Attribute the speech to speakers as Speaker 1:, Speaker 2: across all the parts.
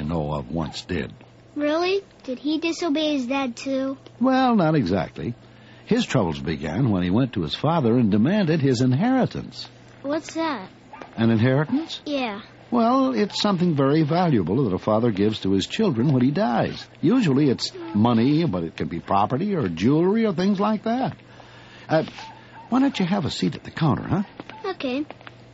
Speaker 1: I know of once did.
Speaker 2: Really? Did he disobey his dad, too?
Speaker 1: Well, not exactly. His troubles began when he went to his father and demanded his inheritance.
Speaker 2: What's that?
Speaker 1: An inheritance?
Speaker 2: Yeah.
Speaker 1: Well, it's something very valuable that a father gives to his children when he dies. Usually it's money, but it can be property or jewelry or things like that. Why don't you have a seat at the counter, huh?
Speaker 2: Okay.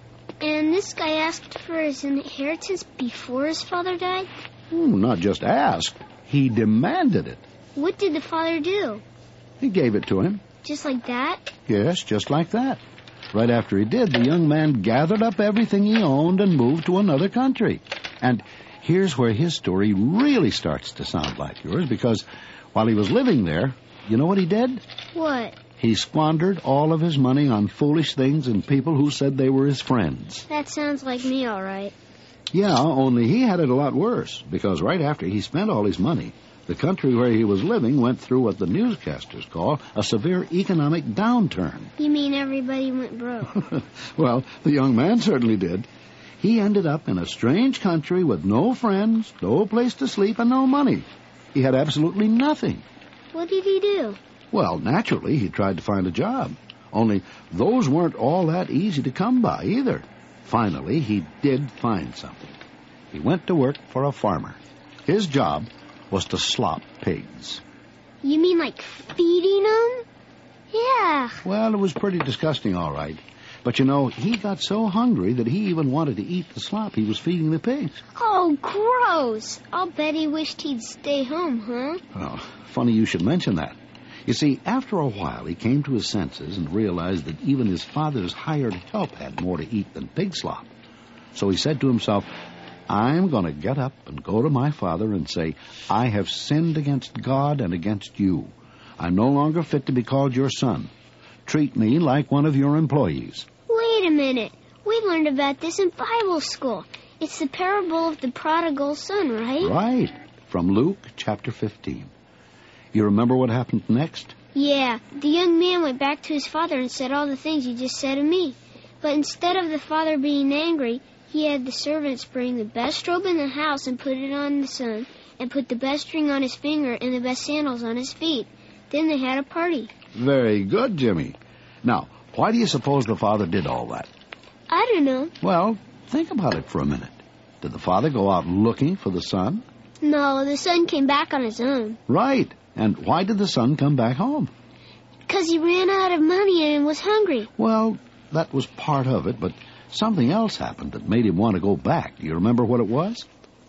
Speaker 2: And this guy asked for his inheritance before his father died?
Speaker 1: Not just asked. He demanded it.
Speaker 2: What did the father do?
Speaker 1: He gave it to him.
Speaker 2: Just like that?
Speaker 1: Yes, just like that. Right after he did, the young man gathered up everything he owned and moved to another country. And here's where his story really starts to sound like yours, because while he was living there, you know what he did?
Speaker 2: What?
Speaker 1: He squandered all of his money on foolish things and people who said they were his friends.
Speaker 2: That sounds like me, all right.
Speaker 1: Yeah, only he had it a lot worse, because right after he spent all his money, the country where he was living went through what the newscasters call a severe economic downturn.
Speaker 2: You mean everybody went broke?
Speaker 1: Well, the young man certainly did. He ended up in a strange country with no friends, no place to sleep, and no money. He had absolutely nothing.
Speaker 2: What did he do?
Speaker 1: Well, naturally, he tried to find a job. Only those weren't all that easy to come by either. Finally, he did find something. He went to work for a farmer. His job was to slop pigs.
Speaker 2: You mean like feeding them? Yeah.
Speaker 1: Well, it was pretty disgusting, all right. But, you know, he got so hungry that he even wanted to eat the slop he was feeding the pigs.
Speaker 2: Oh, gross. I'll bet he wished he'd stay home, huh?
Speaker 1: Oh, funny you should mention that. You see, after a while, he came to his senses and realized that even his father's hired help had more to eat than pig slop. So he said to himself, I'm going to get up and go to my father and say, I have sinned against God and against you. I'm no longer fit to be called your son. Treat me like one of your employees.
Speaker 2: Wait a minute. We learned about this in Bible school. It's the parable of the prodigal son, right?
Speaker 1: Right. From Luke chapter 15. You remember what happened next?
Speaker 2: Yeah. The young man went back to his father and said all the things you just said to me. But instead of the father being angry, he had the servants bring the best robe in the house and put it on the son, and put the best ring on his finger and the best sandals on his feet. Then they had a party.
Speaker 1: Very good, Jimmy. Now, why do you suppose the father did all that?
Speaker 2: I don't know.
Speaker 1: Well, think about it for a minute. Did the father go out looking for the son?
Speaker 2: No, the son came back on his own.
Speaker 1: Right. And why did the son come back home?
Speaker 2: 'Cause he ran out of money and was hungry.
Speaker 1: Well, that was part of it, but something else happened that made him want to go back. Do you remember what it was?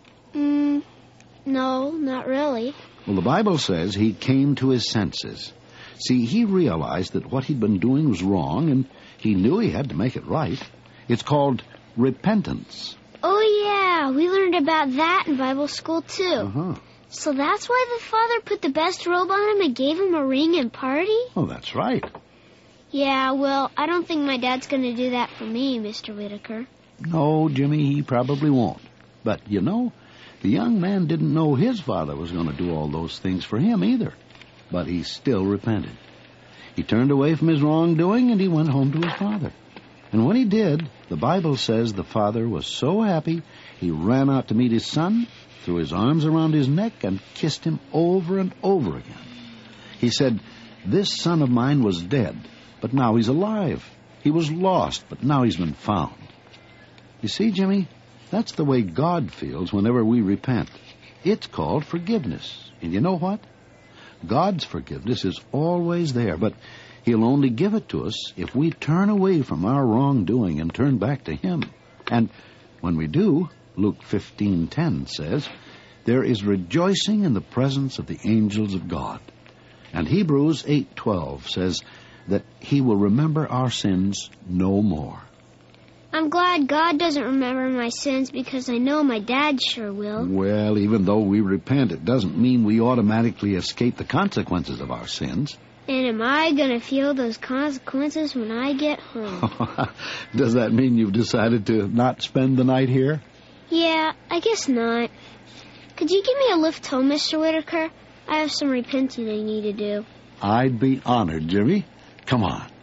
Speaker 2: No, not really.
Speaker 1: Well, the Bible says he came to his senses. See, he realized that what he'd been doing was wrong, and he knew he had to make it right. It's called repentance.
Speaker 2: Oh, yeah, we learned about that in Bible school, too.
Speaker 1: Uh-huh.
Speaker 2: So that's why the father put the best robe on him and gave him a ring and party?
Speaker 1: Oh, that's right.
Speaker 2: Yeah, well, I don't think my dad's going to do that for me, Mr. Whitaker.
Speaker 1: No, Jimmy, he probably won't. But, you know, the young man didn't know his father was going to do all those things for him either. But he still repented. He turned away from his wrongdoing and he went home to his father. And when he did, the Bible says the father was so happy he ran out to meet his son, threw his arms around his neck, and kissed him over and over again. He said, this son of mine was dead, but now he's alive. He was lost, but now he's been found. You see, Jimmy, that's the way God feels whenever we repent. It's called forgiveness. And you know what? God's forgiveness is always there, but He'll only give it to us if we turn away from our wrongdoing and turn back to Him. And when we do, Luke 15:10 says, there is rejoicing in the presence of the angels of God. And Hebrews 8:12 says that He will remember our sins no more.
Speaker 2: I'm glad God doesn't remember my sins because I know my dad sure will.
Speaker 1: Well, even though we repent, it doesn't mean we automatically escape the consequences of our sins.
Speaker 2: And am I going to feel those consequences when I get home?
Speaker 1: Does that mean you've decided to not spend the night here?
Speaker 2: Yeah, I guess not. Could you give me a lift home, Mr. Whitaker? I have some repenting I need to do.
Speaker 1: I'd be honored, Jimmy. Come on.